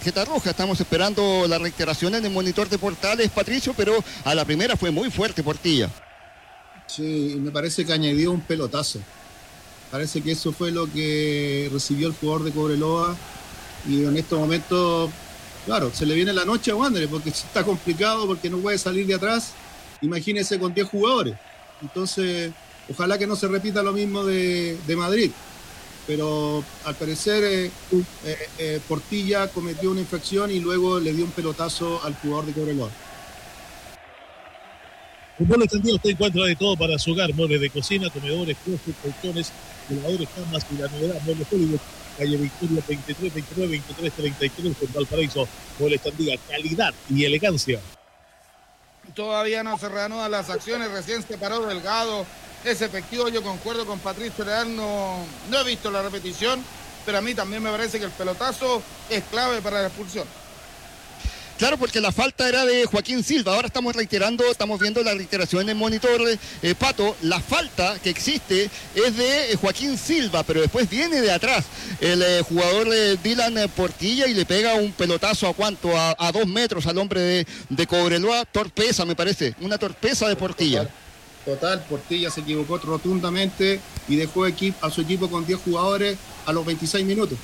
tarjeta roja. Estamos esperando la reiteración en el monitor de Portales, Patricio, pero a la primera fue muy fuerte Portilla. Sí, me parece que añadió un pelotazo. Parece que eso fue lo que recibió el jugador de Cobreloa y en estos momentos, claro, se le viene la noche a Wanderers porque está complicado, porque no puede salir de atrás. Imagínese con 10 jugadores. Entonces, ojalá que no se repita lo mismo de Madrid. Pero al parecer Portilla cometió una infracción y luego le dio un pelotazo al jugador de Cobreloa. Fútbol Extendido, usted encuentra de todo para su hogar: muebles de cocina, comedores, closets, colchones, veladores, camas y la novedad Muebles Hollywood, calle Victoria 23, 29, 23, 33, en Valparaíso. Muebles Extendido, calidad y elegancia. Todavía no se reanudan las acciones, recién se paró Delgado, es efectivo. Yo concuerdo con Patricio Leal, no he visto la repetición, pero a mí también me parece que el pelotazo es clave para la expulsión. Claro, porque la falta era de Joaquín Silva. Ahora estamos viendo la reiteración en el monitor, Pato. La falta que existe es de Joaquín Silva, pero después viene de atrás el jugador Dylan Portilla y le pega un pelotazo a ¿cuánto? A 2 metros al hombre de Cobreloa. Torpeza, me parece, una torpeza de Portilla. Total, Portilla se equivocó rotundamente y dejó a su equipo con 10 jugadores a los 26 minutos.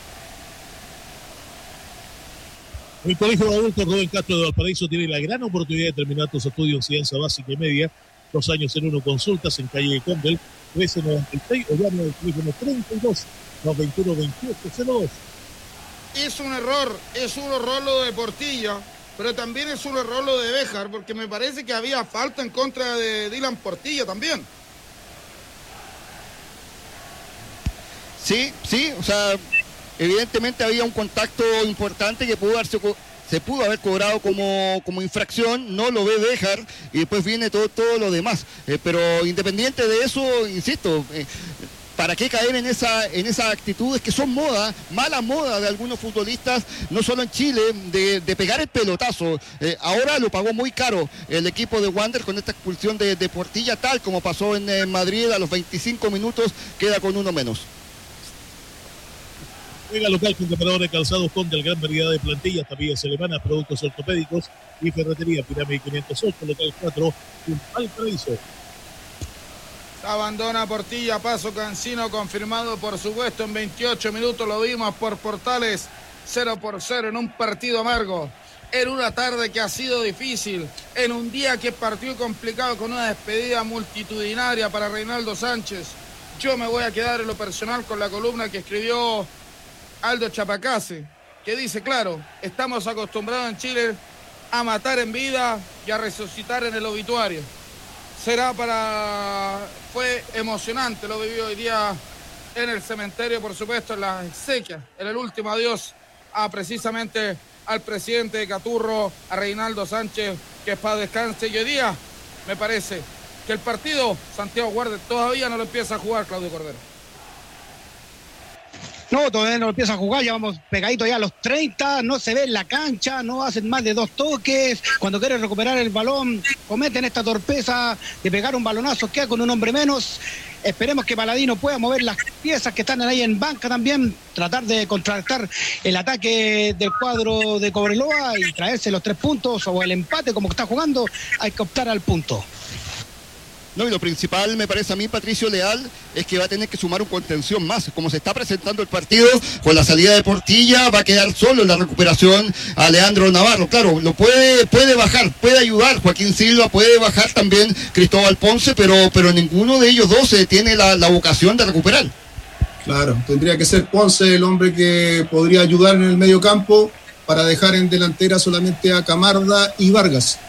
El Colegio de Adultos Rubén Castro de Valparaíso tiene la gran oportunidad de terminar tus estudios en ciencia básica y media, 2 años en 1, consultas en calle de Condel, 1396 o llame al teléfono 32 91 28 02. Es un error lo de Portilla, pero también es un error lo de Béjar, porque me parece que había falta en contra de Dylan Portilla también. Sí, o sea, evidentemente había un contacto importante que se pudo haber cobrado como infracción, no lo ve Béjar y después viene todo lo demás. Pero independiente de eso, insisto, ¿para qué caer en esas actitudes que son mala moda de algunos futbolistas, no solo en Chile, de pegar el pelotazo? Ahora lo pagó muy caro el equipo de Wander con esta expulsión de Portilla, tal como pasó en Madrid. A los 25 minutos queda con uno menos. Juega local con Preparador de Calzados Condel, gran variedad de plantillas, tapitas alemanas, productos ortopédicos y ferretería. Pirámide 508, local 4, en Valparaíso. Abandona Portilla, paso Cancino, confirmado por supuesto en 28 minutos, lo vimos por Portales, 0-0 en un partido amargo, en una tarde que ha sido difícil, en un día que partió complicado con una despedida multitudinaria para Reinaldo Sánchez. Yo me voy a quedar en lo personal con la columna que escribió Aldo Chapacase, que dice, claro, estamos acostumbrados en Chile a matar en vida y a resucitar en el obituario. Fue emocionante, lo vivió hoy día en el cementerio, por supuesto, en las exequias, en el último adiós precisamente al presidente de Caturro, a Reinaldo Sánchez, que es para descanse. Y hoy día me parece que el partido Santiago Wander todavía no lo empieza a jugar Claudio Cordero. No, todavía no empieza a jugar, ya vamos pegaditos ya a los 30, no se ve en la cancha, no hacen más de 2 toques, cuando quieren recuperar el balón, cometen esta torpeza de pegar un balonazo, queda con un hombre menos. Esperemos que Paladino pueda mover las piezas que están ahí en banca también, tratar de contrarrestar el ataque del cuadro de Cobreloa y traerse los 3 puntos o el empate como está jugando, hay que optar al punto. No, y lo principal, me parece a mí, Patricio Leal, es que va a tener que sumar un contención más. Como se está presentando el partido, con la salida de Portilla, va a quedar solo en la recuperación a Leandro Navarro. Claro, lo puede bajar, puede ayudar Joaquín Silva, puede bajar también Cristóbal Ponce, pero ninguno de ellos dos tiene la vocación de recuperar. Claro, tendría que ser Ponce el hombre que podría ayudar en el medio campo para dejar en delantera solamente a Camarda y Vargas.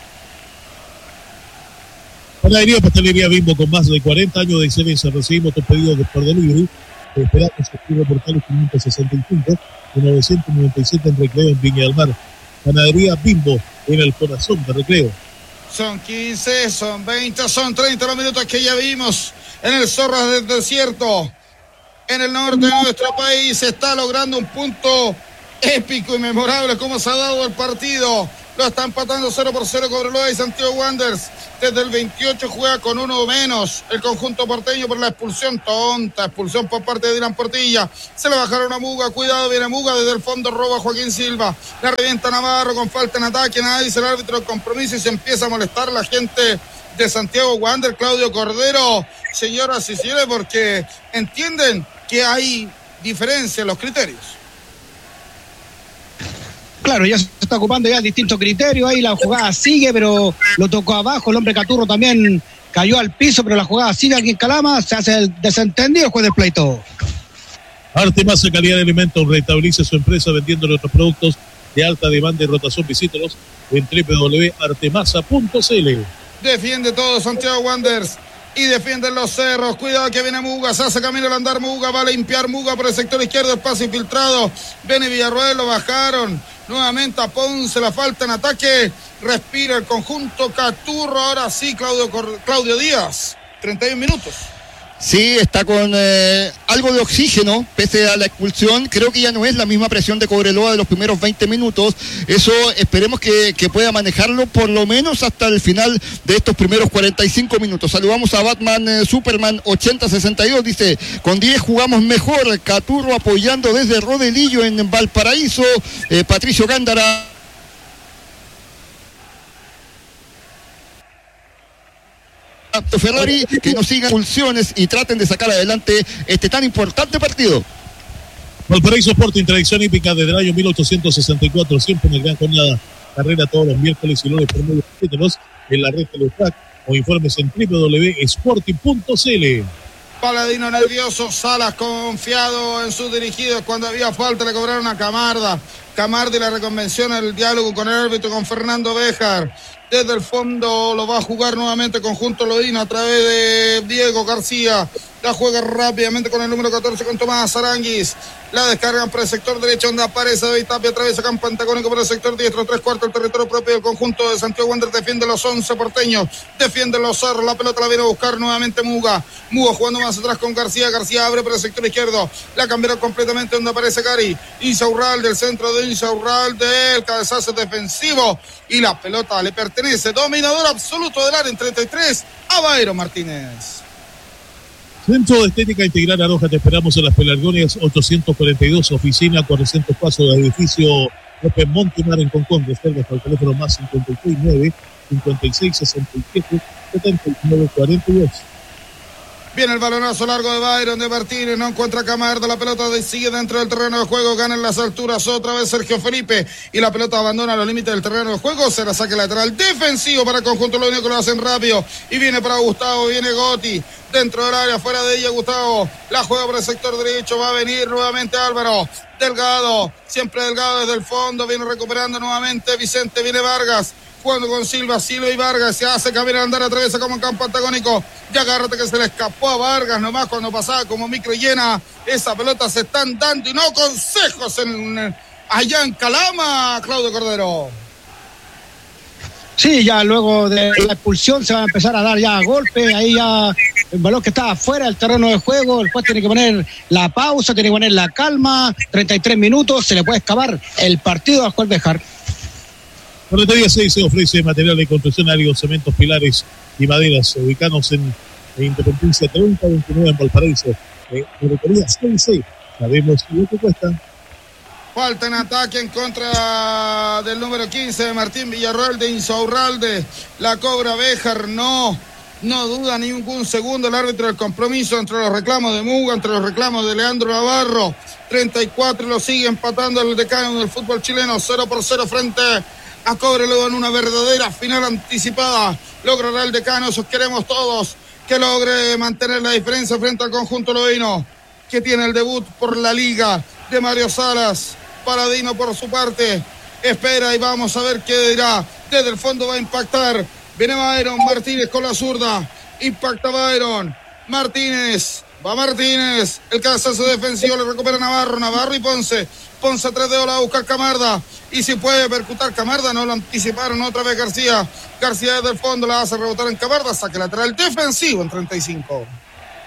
Panadería Pastelería Bimbo, con más de 40 años de excelencia. Recibimos tus pedidos por delivery. Esperamos escribir Portales 565 y 997 en Recreo, en Viña del Mar. Panadería Bimbo, en el corazón de Recreo. Son 15, son 20, son 30 los minutos que ya vimos en el Zorras del Desierto. En el norte de nuestro país se está logrando un punto épico y memorable como se ha dado el partido. Lo está empatando 0-0 Cobreloa y Santiago Wanderers. Desde el 28 juega con uno menos el conjunto porteño por la expulsión tonta. Expulsión por parte de Dylan Portilla. Se le bajaron a Muga. Cuidado, viene Muga. Desde el fondo roba Joaquín Silva. La revienta Navarro con falta en ataque. Nada dice el árbitro del compromiso y se empieza a molestar la gente de Santiago Wanderers. Claudio Cordero, señoras y señores, porque entienden que hay diferencia en los criterios. Claro, ya se está ocupando ya distintos criterios, ahí la jugada sigue, pero lo tocó abajo, el hombre Caturro también cayó al piso, pero la jugada sigue aquí en Calama, se hace el desentendido el juez del pleito. Artemasa Calidad de Alimentos restabilice su empresa vendiendo nuestros productos de alta demanda y rotación. Visítelos en www.artemasa.cl. Defiende todo Santiago Wanderers y defienden los cerros. Cuidado que viene Muga, se hace camino al andar Muga, va a limpiar Muga por el sector izquierdo, espacio infiltrado. Viene Villarroel, lo bajaron. Nuevamente a Ponce, la falta en ataque. Respira el conjunto Caturro. Ahora sí, Claudio Díaz. 31 minutos. Sí, está con algo de oxígeno, pese a la expulsión. Creo que ya no es la misma presión de Cobreloa de los primeros 20 minutos. Eso esperemos que pueda manejarlo por lo menos hasta el final de estos primeros 45 minutos. Saludamos a Batman Superman 8062. Dice, con 10 jugamos mejor. Caturro apoyando desde Rodelillo en Valparaíso. Patricio Gándara. Ferrari, que no sigan expulsiones y traten de sacar adelante este tan importante partido. Valparaíso Sporting, tradición hípica desde el año 1864, siempre en el Gran Jornada. Carrera todos los miércoles y lunes por medio de títulos en la red de los TAC o informes en www.sporting.cl. Paladino nervioso, Salas confiado en sus dirigidos. Cuando había falta le cobraron a Camarda. Camarda y la reconvención, el diálogo con el árbitro, con Fernando Béjar. Desde el fondo lo va a jugar nuevamente conjunto Lodino a través de Diego García. La juega rápidamente con el número 14 con Tomás Aranguis. La descargan por el sector derecho donde aparece David Tapia. Atraviesa campo antagónico por el sector diestro. 3/4 el territorio propio del conjunto de Santiago Wanderers. Defiende los 11 porteños. Defiende los cerros. La pelota la viene a buscar nuevamente Muga. Muga jugando más atrás con García. García abre por el sector izquierdo. La cambiaron completamente donde aparece Cari. Insaurral del centro de Insaurral del cabezazo defensivo. Y la pelota le pertenece. Dominador absoluto del área en 33 a Bayron Martínez. Centro de Estética Integral Aroja, te esperamos en las Pelargonias 842, oficina 400 pasos del edificio López Montemar en Concón. Reservas al teléfono más 569 5667 7942. Viene el balonazo largo de Bayron de Martínez, no encuentra Camarda, la pelota sigue dentro del terreno de juego, gana en las alturas otra vez Sergio Felipe y la pelota abandona los límites del terreno de juego, se la saca lateral defensivo para el conjunto, lo único que lo hacen rápido y viene para Gustavo, viene Gotti dentro del área, fuera de ella Gustavo, la juega por el sector derecho, va a venir nuevamente Álvaro, Delgado, siempre Delgado desde el fondo, viene recuperando nuevamente Vicente, viene Vargas, jugando con Silva y Vargas, se hace camino al andar, atraviesa como en campo antagónico, ya agárrate que se le escapó a Vargas nomás cuando pasaba como micro llena, esa pelota se están dando y no consejos allá en Calama, Claudio Cordero. Sí, ya luego de la expulsión se va a empezar a dar ya golpes, ahí ya el balón que está fuera del terreno de juego, el juez tiene que poner la pausa, tiene que poner la calma, 33 minutos, se le puede escapar el partido al juez Béjar. Ferretería 6 se ofrece material de construcción, áridos, cementos, pilares y maderas. Ubicanos en Independencia 3029 en Valparaíso. Ferretería 6 sabemos lo que cuesta. Falta en ataque en contra del número 15 de Martín Villarroel de Insaurralde. La cobra Béjar, no duda ningún segundo el árbitro del compromiso entre los reclamos de Muga, entre los reclamos de Leandro Navarro. 34 lo sigue empatando el decano del fútbol chileno, 0-0 frente a Cobreloa en una verdadera final anticipada. Logrará el decano, eso queremos todos, que logre mantener la diferencia frente al conjunto lodino, que tiene el debut por la liga de Mario Salas. Paladino por su parte espera y vamos a ver qué dirá. Desde el fondo va a impactar, viene Bayron Martínez con la zurda, impacta Bayron Martínez, va Martínez, el cabezazo defensivo le recupera Navarro y Ponce a 3 dedos, la va a buscar Camarda y si puede percutar Camarda, no lo anticiparon otra vez García desde el fondo la hace rebotar en Camarda, saque lateral defensivo en 35.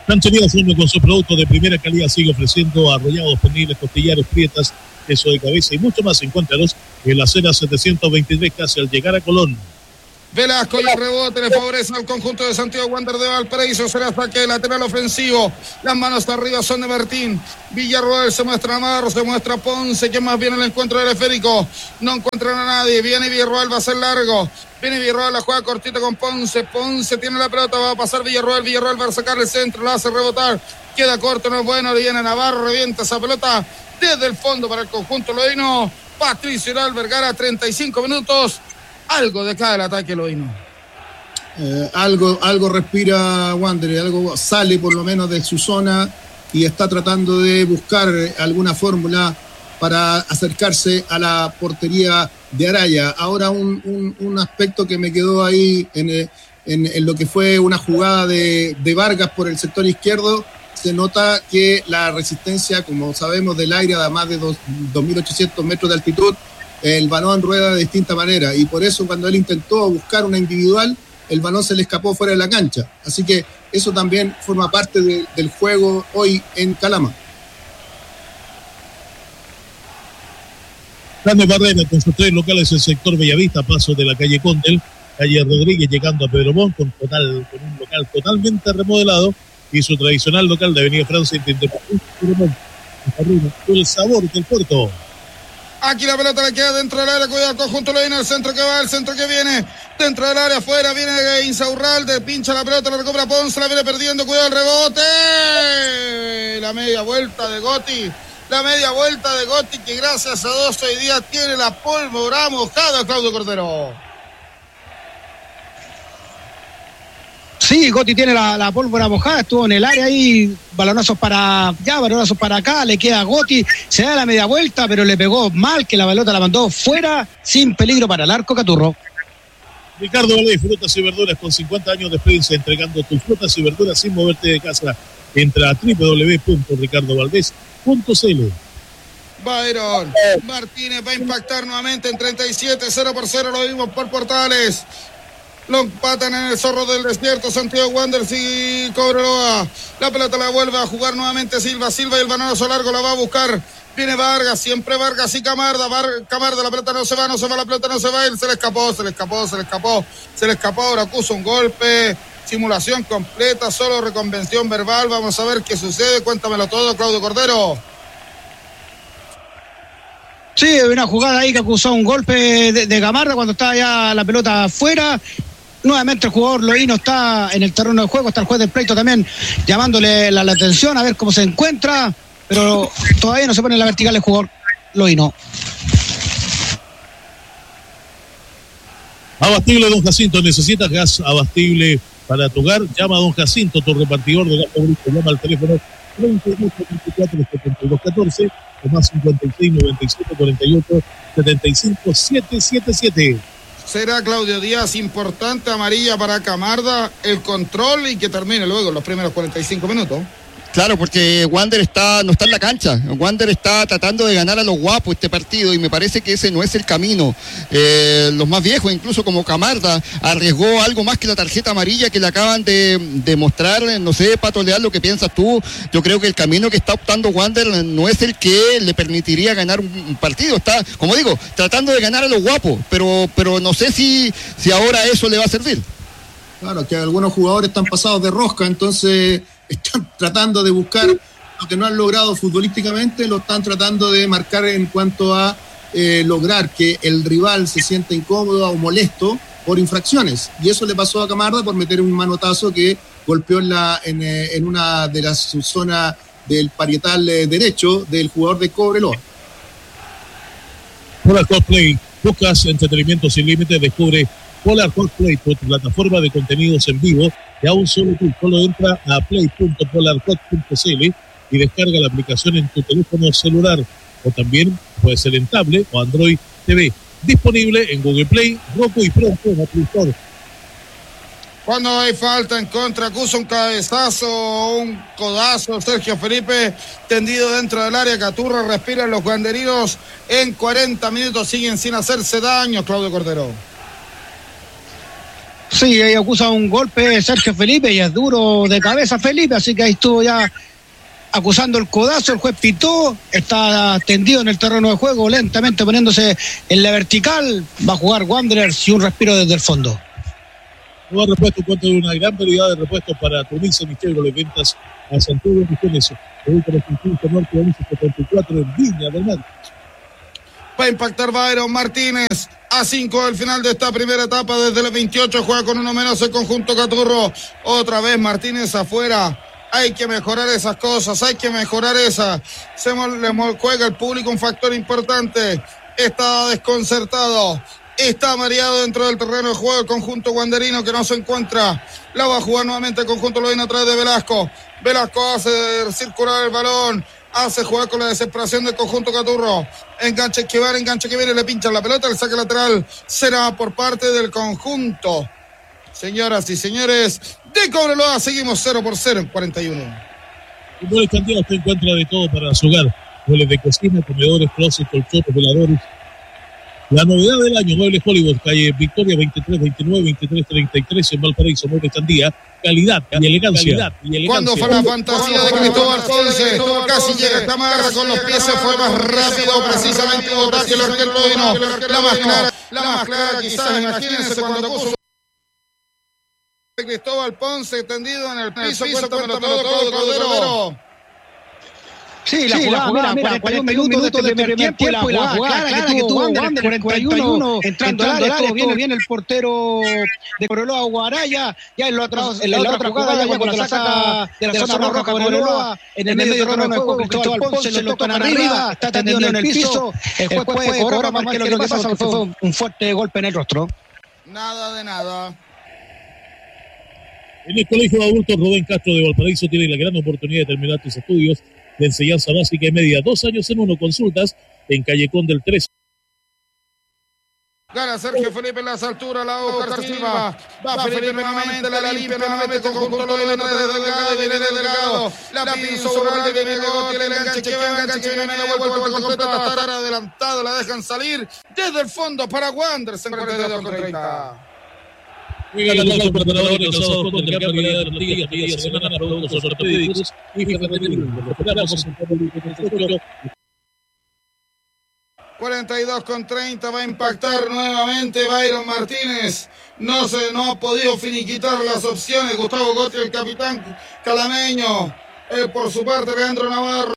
Ranchería Cerno, con sus productos de primera calidad, sigue ofreciendo arrollados, perniles, costillares, prietas, queso de cabeza y mucho más. Encuéntralos en la acera 723, casi al llegar a Colón. Velasco y el rebote le favorece al conjunto de Santiago Wander de Valparaíso. Será saque lateral ofensivo. Las manos arriba son de Martín. Villarroel se muestra Amarro, se muestra Ponce. ¿Quién más viene en el encuentro del esférico? No encuentran a nadie. Viene Villarroel, va a ser largo. Viene Villarroel, la juega cortita con Ponce. Ponce tiene la pelota, va a pasar Villarroel. Villarroel va a sacar el centro, la hace rebotar. Queda corto, no es bueno. Le viene Navarro, revienta esa pelota desde el fondo para el conjunto loíno. Patricio Leal Vergara, 35 minutos. Algo de cada el ataque loíno. Algo respira Wander, algo sale por lo menos de su zona y está tratando de buscar alguna fórmula para acercarse a la portería de Araya. Ahora un aspecto que me quedó ahí en lo que fue una jugada de Vargas por el sector izquierdo. Se nota que la resistencia, como sabemos, del aire a más de 2.800 metros de altitud, el balón rueda de distinta manera y por eso cuando él intentó buscar una individual, el balón se le escapó fuera de la cancha. Así que eso también forma parte del juego hoy en Calama. Grande Barrera con sus 3 locales en el sector Bellavista, paso de la calle Condel, calle Rodríguez llegando a Pedro Montt con un local totalmente remodelado y su tradicional local de Avenida Francia Independencia, el sabor del puerto. Aquí la pelota le queda dentro del área, cuidado el conjunto loíno, el centro que va, el centro que viene, dentro del área, afuera, viene Insaurralde, pincha la pelota, la recupera Ponce, la viene perdiendo, cuidado el rebote, la media vuelta de Gotti, que gracias a Dios hoy día tiene la pólvora mojada, Claudio Cordero. Sí, Gotti tiene la pólvora mojada, estuvo en el área ahí, balonazos para allá, balonazos para acá, le queda a Gotti, se da la media vuelta, pero le pegó mal, que la pelota la mandó fuera, sin peligro para el arco Caturro. Ricardo Valdés, frutas y verduras con 50 años de experiencia, entregando tus frutas y verduras sin moverte de casa. Entra a www.ricardovaldez.cl. Byron Martínez va a impactar nuevamente en 37, 0-0, lo vimos por Portales. Lo empatan en el Zorro del Desierto, Santiago Wanderers y Cobreloa. La pelota la vuelve a jugar nuevamente Silva y el balonazo largo la va a buscar. Viene Vargas, siempre Vargas y Camarda. Camarda, la pelota no se va, la pelota no se va. Él se le escapó. Ahora acusa un golpe. Simulación completa, solo reconvención verbal. Vamos a ver qué sucede. Cuéntamelo todo, Claudio Cordero. Sí, una jugada ahí que acusó un golpe de Camarda cuando estaba ya la pelota afuera. Nuevamente el jugador loíno está en el terreno de juego, está el juez del pleito también llamándole la atención a ver cómo se encuentra, pero todavía no se pone en la vertical el jugador loíno. Abastible Don Jacinto, necesitas gas abastible para tu hogar, llama a Don Jacinto, tu repartidor de gas favorito, llama al teléfono 3224-7214 o más 56 97 48 75 777. Será Claudio Díaz importante, amarilla para Camarda, el control y que termine luego los primeros 45 minutos. Claro, porque Wander no está en la cancha. Wander está tratando de ganar a los guapos este partido y me parece que ese no es el camino. Los más viejos, incluso como Camarda, arriesgó algo más que la tarjeta amarilla que le acaban de mostrar. No sé, Pato Leal, lo que piensas tú. Yo creo que el camino que está optando Wander no es el que le permitiría ganar un partido. Está, como digo, tratando de ganar a los guapos, pero no sé si ahora eso le va a servir. Claro, que algunos jugadores están pasados de rosca, entonces están tratando de buscar lo que no han logrado futbolísticamente, lo están tratando de marcar en cuanto a lograr que el rival se sienta incómodo o molesto por infracciones. Y eso le pasó a Camarda por meter un manotazo que golpeó en una de las zonas del parietal derecho del jugador de Cobreloa. Polar Cosplay, buscas entretenimiento sin límites, descubre Polar Cosplay, tu plataforma de contenidos en vivo, y a un solo clic. Solo entra a play.polarcod.cl y descarga la aplicación en tu teléfono celular, o también puede ser en tablet o Android TV. Disponible en Google Play, Roku y pronto en Apple Store. Cuando hay falta en contra, acusa un cabezazo, un codazo, Sergio Felipe, tendido dentro del área, Caturra, respiran los guanderinos, en 40 minutos siguen sin hacerse daño, Claudio Cordero. Sí, ahí acusa un golpe Sergio Felipe y es duro de cabeza Felipe, así que ahí estuvo ya acusando el codazo, el juez pitó, está tendido en el terreno de juego, lentamente poniéndose en la vertical, va a jugar Wanderers y un respiro desde el fondo. Nuevo repuesto cuenta de una gran variedad de repuestos para tu Nissan y Chevrolet, ventas a Santiago Regiones, Vehículos Norte de 74 en Viña del Mar. Va a impactar Byron Martínez a 5 del final de esta primera etapa. Desde el 28 juega con uno menos el conjunto Caturro. Otra vez Martínez afuera. Hay que mejorar esas cosas, hay que mejorar esas. Le juega el público un factor importante. Está desconcertado. Está mareado dentro del terreno de juego el conjunto wanderino que no se encuentra. La va a jugar nuevamente el conjunto Lovino a través de Velasco. Velasco hace circular el balón. Hace jugar con la desesperación del conjunto Caturro. Enganche que viene, le pinchan la pelota. El saque lateral será por parte del conjunto. Señoras y señores, de Cobreloa seguimos 0-0 en 41. En Muebles Candía usted encuentra de todo para su hogar. Muebles de cocina, comedores, closets, colchones, veladores. La novedad del año, Muebles Hollywood, calle Victoria 2329, 2333 en Valparaíso. Muebles Candía, calidad y elegancia. Cuando fue la fantasía de Cristóbal Ponce, casi llega esta marca con los pies, se fue más rápido, precisamente Botacio, el arquero Lovino. La más clara quizás, imagínense cuando puso Cristóbal Ponce tendido en el piso, cuéntamelo todo, Cordero. Sí, la jugada, mira, 41 minutos de primer tiempo y la jugada clara que tuvo Wander, 41, entrando al área, estuvo bien el portero de Cobreloa, Guaraya, ya en la otra jugada, ya cuando la saca de la zona roja Cobreloa, en el medio del terreno de juego, Cristóbal Ponce lo tocan arriba, está tendido en el piso, el juez puede cobrar más que lo que pasa, porque fue un fuerte golpe en el rostro. Nada de nada. En el Colegio de Adultos Rubén Castro de Valparaíso tiene la gran oportunidad de terminar tus estudios de enseñanza básica y media, 2 años en 1, consultas en Callecón del 13. Gana Sergio Felipe en las alturas, la Oscar Silva. Va Felipe nuevamente, la limpia nuevamente con conjunto lo viene desde Delgado, viene Delgado. La pisa sobre viene Gotti, el enganche que viene la vuelta completa, estar adelantado, la dejan salir desde el fondo para Wanderers en 42-30. Juega la local preparador de calzado con el gran variedad de tortillas, media semana, productos ortopédicos y ferretería. Lo esperamos en el 42-30 va a impactar nuevamente Byron Martínez. No ha podido finiquitar las opciones. Gustavo Gotti, el capitán calameño. Por su parte, Leandro Navarro.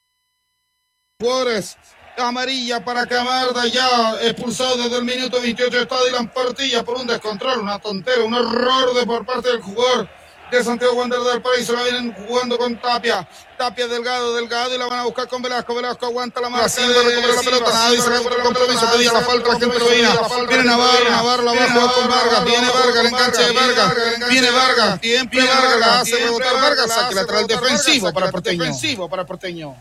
Jugadores. Amarilla para Camarda, ya expulsado desde el minuto 28. Está Dylan Portilla por un descontrol, una tontera, un error por parte del jugador de Santiago Wanderers del Paraíso. La vienen jugando con Tapia Delgado y la van a buscar con Velasco aguanta la marca, recupera la pelota, nadie se recupera el compromiso, pedía la falta la gente lo viene Navarro, la va a jugar con Vargas, viene Vargas, el enganche de Vargas, viene Vargas, siempre Vargas, la hace rebotar Vargas, saque lateral defensivo para el porteño.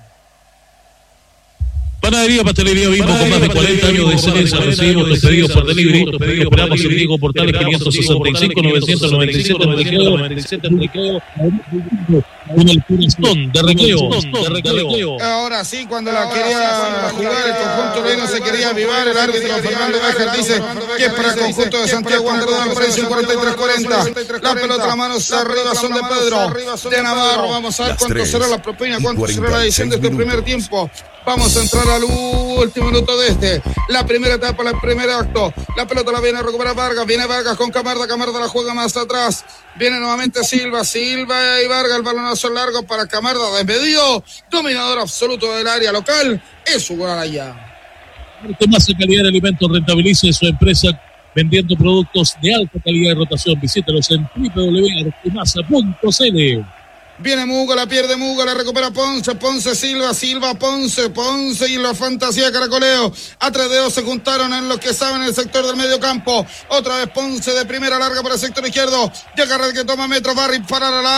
Panadería, pastelería Bimbo, con más de 40 años de excelencia. Recibimos tus pedidos por delivery. Esperamos en Diego Portales 565 997 97 en Recreo. En el corazón de Recreo. Ahora sí, cuando la quería jugar el conjunto Leno, se quería avivar. El árbitro Fernando Bejar dice que es para el conjunto de Santiago Wanderers del Paraíso en 43-40. La pelota, las manos arriba son de Pedro, de Navarro. Vamos a ver cuánto será la propina, cuánto será la edición de este primer tiempo. Vamos a entrar al último minuto de la primera etapa, el primer acto. La pelota la viene a recuperar Vargas, viene Vargas con Camarda la juega más atrás. Viene nuevamente Silva y Vargas, el balonazo largo para Camarda, desmedido, dominador absoluto del área local, es su Guaraya. Artemasa Calidad de Alimentos, rentabilice su empresa vendiendo productos de alta calidad y rotación. Visítelos en www.artemasa.cl. Viene Muga, la pierde Muga, la recupera Ponce, Silva, Ponce y la fantasía de caracoleo. A 3 dedos se juntaron en los que saben el sector del medio campo. Otra vez Ponce de primera larga para el sector izquierdo. Ya Carrel que toma metros, va a disparar al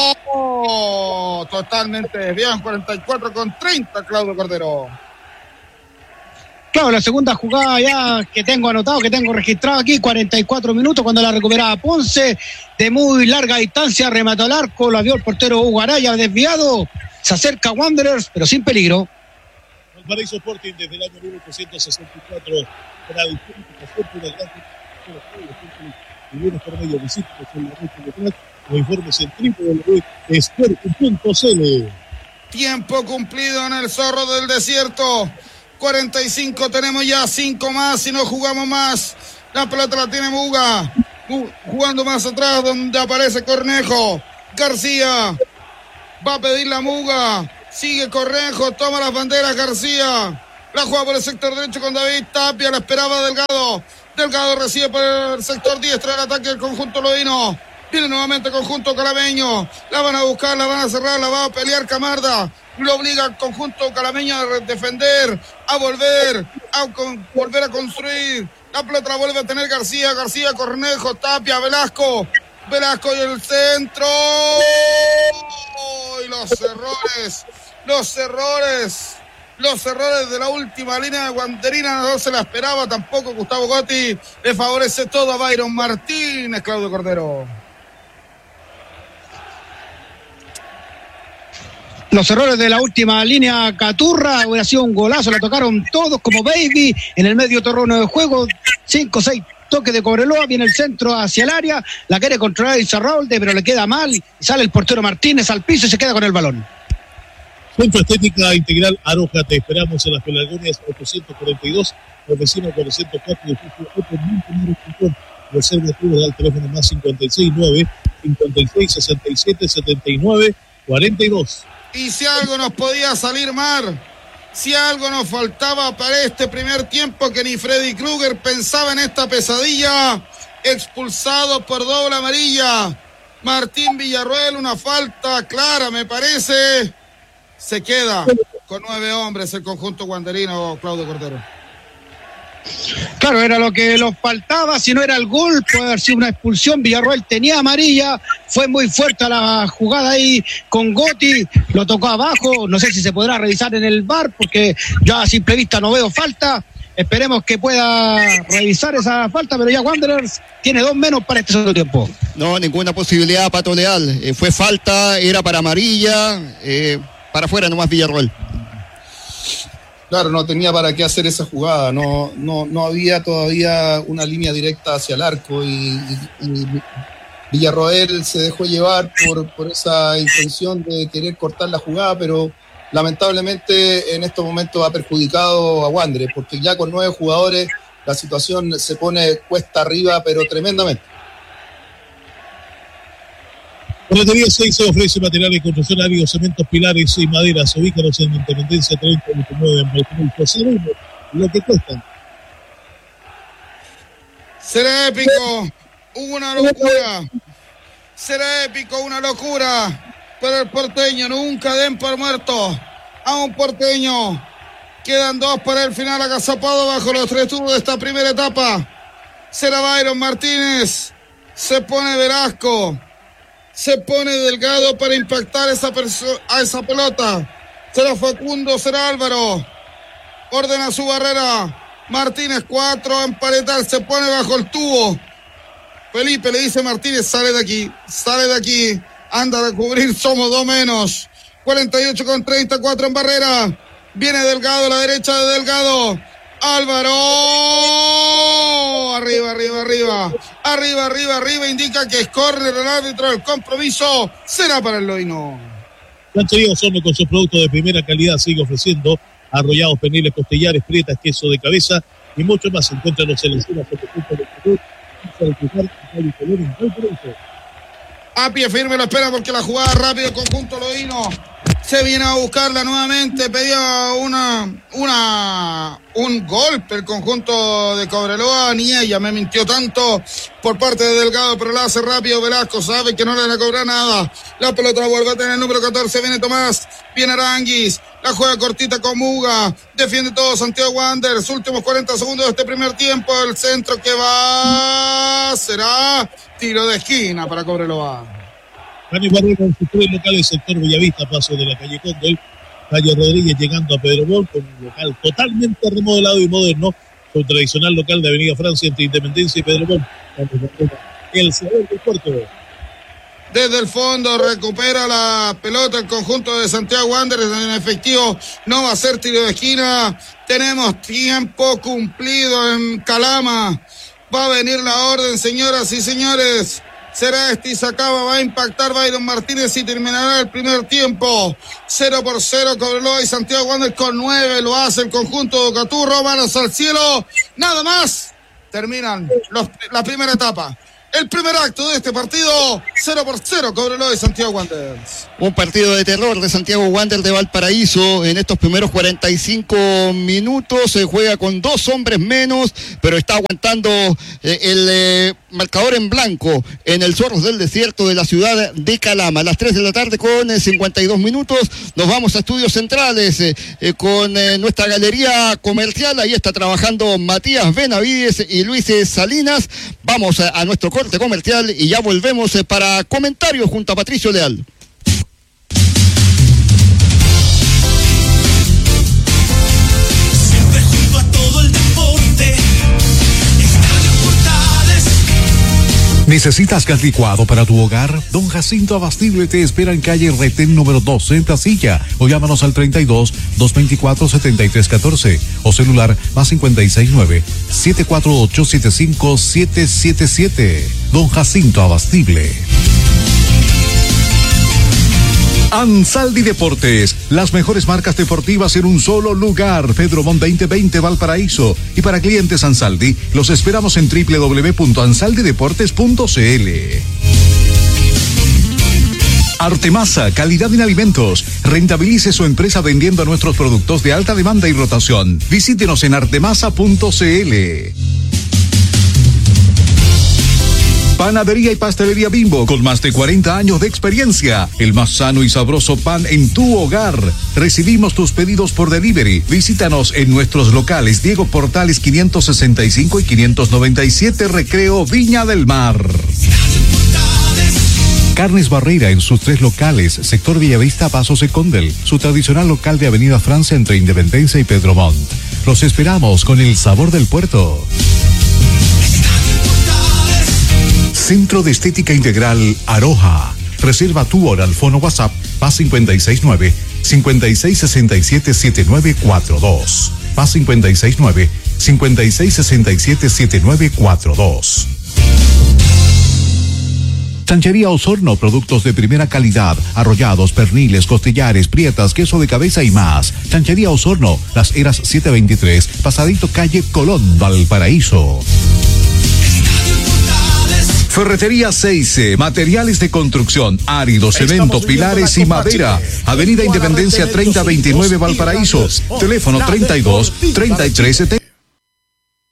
arco. Totalmente desviado, 44-30, Claudio Cordero. Claro, la segunda jugada ya que tengo anotado, que tengo registrado aquí, 44 minutos cuando la recuperaba Ponce, de muy larga distancia, remató al arco, la vio el portero Hugo Araya, desviado, se acerca Wanderers, pero sin peligro. Valparaíso Sporting desde el año 1864, para el público una gran y vienes por medio de sitios en la noche detrás, o informes en www.sport.cl. Tiempo cumplido en el Zorro del Desierto. 45 tenemos ya, 5 más y no jugamos más. La pelota la tiene Muga. Jugando más atrás donde aparece Cornejo. García va a pedir la Muga. Sigue Cornejo, toma las banderas García. La juega por el sector derecho con David Tapia. La esperaba Delgado. Delgado recibe por el sector diestro del ataque del conjunto loíno. Viene nuevamente el conjunto calameño. La van a buscar, la van a cerrar, la va a pelear Camarda. Lo obliga al conjunto calameño a defender, a volver a construir. La pelota la vuelve a tener García, Cornejo, Tapia, Velasco y el centro. Y los errores de la última línea de Guanderina no se la esperaba tampoco Gustavo Gotti. Le favorece todo a Byron Martínez, Claudio Cordero. Los errores de la última línea Caturra, hubiera sido un golazo, la tocaron todos como baby en el medio terreno de juego, 5-6 toques de Cobreloa, viene el centro hacia el área, la quiere controlar Izarralde, pero le queda mal, y sale el portero Martínez al piso y se queda con el balón. Centro Estética Integral Aroja, te esperamos en las Pelargonias 842, los vecinos 404 de Reserva de Club, al teléfono más 569 56 67 79 42. Y si algo nos podía salir mal, si algo nos faltaba para este primer tiempo, que ni Freddy Krueger pensaba en esta pesadilla, expulsado por doble amarilla, Martín Villarroel, una falta clara me parece, se queda con 9 hombres el conjunto guanderino, Claudio Cordero. Claro, era lo que nos faltaba, si no era el gol, puede haber sido una expulsión. Villarroel tenía amarilla, fue muy fuerte la jugada ahí con Gotti, lo tocó abajo, no sé si se podrá revisar en el VAR, porque ya a simple vista no veo falta, esperemos que pueda revisar esa falta, pero ya Wanderers tiene 2 menos para este segundo tiempo. No, ninguna posibilidad, Pato Leal, fue falta, era para amarilla, para afuera nomás Villarroel. Claro, no tenía para qué hacer esa jugada, no había todavía una línea directa hacia el arco y Villarroel se dejó llevar por esa intención de querer cortar la jugada, pero lamentablemente en estos momentos ha perjudicado a Wanderers, porque ya con 9 jugadores la situación se pone cuesta arriba, pero tremendamente. Ferretería 6 se ofrece materiales de construcción, áridos, cementos, pilares y maderas. Ubícanos en Independencia 3029 en Baltimore. Sabemos lo que cuestan. Será épico, una locura. Será épico, una locura. Pero el porteño, nunca den por muerto a un porteño. Quedan 2 para el final, agazapado bajo los 3 tubos de esta primera etapa. Será Byron Martínez. Se pone Velasco. Se pone Delgado para impactar a esa pelota. Será Facundo, será Álvaro. Ordena su barrera. Martínez 4, emparetar, se pone bajo el tubo. Felipe le dice Martínez, sale de aquí. Anda a cubrir, somos 2 menos. 48 con 34 en barrera. Viene Delgado, a la derecha de Delgado. Álvaro, arriba, indica que es córner el árbitro, el compromiso será para el loíno. Ranchería Osorno, con sus productos de primera calidad, sigue ofreciendo arrollados, pernil, costillares, prietas, queso de cabeza y mucho más. Encuéntranos en la escena a pie firme lo espera porque la jugada rápida el conjunto loíno se viene a buscarla nuevamente, pedía un golpe el conjunto de Cobreloa, ni ella me mintió tanto por parte de Delgado, pero la hace rápido Velasco, sabe que no le van a cobrar nada, la pelota la vuelve a tener el número 14, viene Tomás, viene Aranguis, la juega cortita con Muga, defiende todo Santiago Wanderers, últimos 40 segundos de este primer tiempo, el centro que va, será tiro de esquina para Cobreloa. Dani Barrera en sus 3 locales, sector Bellavista, paso de la calle Condel, calle Rodríguez llegando a Pedro Bol, con un local totalmente remodelado y moderno, su tradicional local de Avenida Francia entre Independencia y Pedro Bol. El sabor del puerto. Desde el fondo recupera la pelota el conjunto de Santiago Wanderers, en efectivo no va a ser tiro de esquina, tenemos tiempo cumplido en Calama. Va a venir la orden, señoras y señores. Será Izakaba, va a impactar Byron Martínez y terminará el primer tiempo. 0-0, Cobreloa y Santiago Wanderers con 9. Lo hace el conjunto de Caturro. Manos al cielo. Nada más. Terminan la primera etapa. El primer acto de este partido, 0-0, Cobreloa y Santiago Wanderers. Un partido de terror de Santiago Wanderers de Valparaíso. En estos primeros 45 minutos se juega con 2 hombres menos, pero está aguantando el marcador en blanco en el Zorros del Desierto de la ciudad de Calama. A las 3 de la tarde con 52 minutos nos vamos a Estudios Centrales con nuestra galería comercial. Ahí está trabajando Matías Benavides y Luis Salinas. Vamos a nuestro corte comercial y ya volvemos para comentarios junto a Patricio Leal. Siempre junto a todo el deporte. Estadio Portales. ¿Necesitas gas licuado para tu hogar? Don Jacinto Abastible te espera en calle Retén número 12 en Placilla, o llámanos al 32-224-7314 o celular +569 748-75777. Don Jacinto Abastible. Ansaldi Deportes, las mejores marcas deportivas en un solo lugar. Pedro Montt 2020 Valparaíso. Y para clientes Ansaldi, los esperamos en www.ansaldideportes.cl. Artemasa, calidad en alimentos. Rentabilice su empresa vendiendo nuestros productos de alta demanda y rotación. Visítenos en artemasa.cl. Panadería y Pastelería Bimbo, con más de 40 años de experiencia. El más sano y sabroso pan en tu hogar. Recibimos tus pedidos por delivery. Visítanos en nuestros locales Diego Portales 565 y 597 Recreo Viña del Mar. Carnes Barrera en sus 3 locales, sector Villavista, Pasos de Condel, su tradicional local de Avenida Francia entre Independencia y Pedro Montt. Los esperamos con el sabor del puerto. Centro de Estética Integral Aroja. Reserva tu hora al fono WhatsApp +569 5667 7942. +569 5667 7942. Chanchería Osorno, productos de primera calidad, arrollados, perniles, costillares, prietas, queso de cabeza y más. Chanchería Osorno, Las Heras 723, pasadito calle Colón, Valparaíso. Ferretería Seize, materiales de construcción, árido, cemento, pilares y madera. Avenida Independencia 3029 Valparaíso. Teléfono 32 33 70.